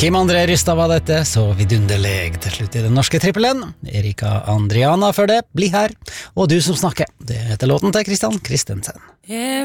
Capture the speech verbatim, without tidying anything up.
Kim André Rystad var dette, så vidunderlig til slutt i den norske trippelen. Erika Andriana før det, bli her. Og du som snakker, det heter låten til Kristian Kristensen.